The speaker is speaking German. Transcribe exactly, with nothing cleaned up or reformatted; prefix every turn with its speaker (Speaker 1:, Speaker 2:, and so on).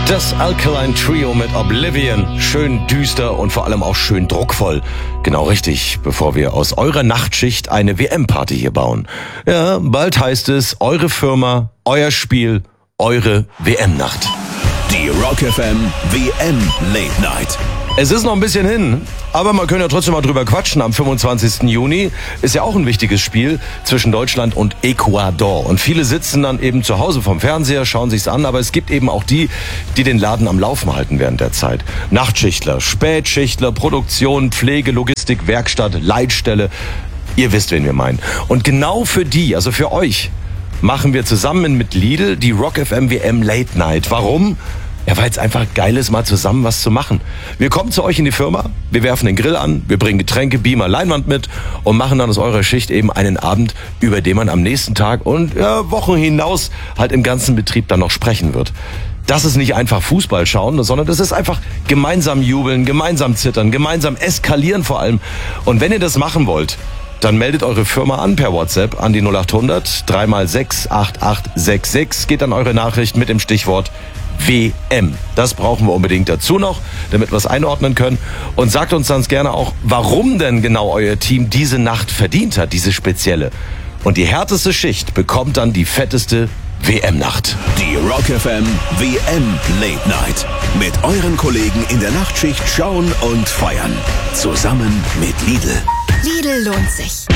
Speaker 1: Das Alkaline Trio mit Oblivion. Schön düster und vor allem auch schön druckvoll. Genau richtig, bevor wir aus eurer Nachtschicht eine W M-Party hier bauen. Ja, bald heißt es, eure Firma, euer Spiel, eure W M-Nacht.
Speaker 2: Die Rock F M W M Late Night.
Speaker 1: Es ist noch ein bisschen hin, aber man kann ja trotzdem mal drüber quatschen. Am fünfundzwanzigsten Juni ist ja auch ein wichtiges Spiel zwischen Deutschland und Ecuador. Und viele sitzen dann eben zu Hause vom Fernseher, schauen sich's an, aber es gibt eben auch die, die den Laden am Laufen halten während der Zeit. Nachtschichtler, Spätschichtler, Produktion, Pflege, Logistik, Werkstatt, Leitstelle. Ihr wisst, wen wir meinen. Und genau für die, also für euch, machen wir zusammen mit Lidl die Rock F M W M Late Night. Warum? Ja, weil es einfach geil ist, mal zusammen was zu machen. Wir kommen zu euch in die Firma, wir werfen den Grill an, wir bringen Getränke, Beamer, Leinwand mit und machen dann aus eurer Schicht eben einen Abend, über den man am nächsten Tag und ja, Wochen hinaus halt im ganzen Betrieb dann noch sprechen wird. Das ist nicht einfach Fußball schauen, sondern das ist einfach gemeinsam jubeln, gemeinsam zittern, gemeinsam eskalieren vor allem. Und wenn ihr das machen wollt, dann meldet eure Firma an per WhatsApp an die null acht hundert drei mal sechs acht acht sechs sechs. Geht dann eure Nachricht mit dem Stichwort W M. Das brauchen wir unbedingt dazu noch, damit wir es einordnen können. Und sagt uns dann gerne auch, warum denn genau euer Team diese Nacht verdient hat, diese spezielle. Und die härteste Schicht bekommt dann die fetteste W M-Nacht.
Speaker 2: Die Rock F M W M Late Night. Mit euren Kollegen in der Nachtschicht schauen und feiern. Zusammen mit Lidl.
Speaker 3: Lidl lohnt sich.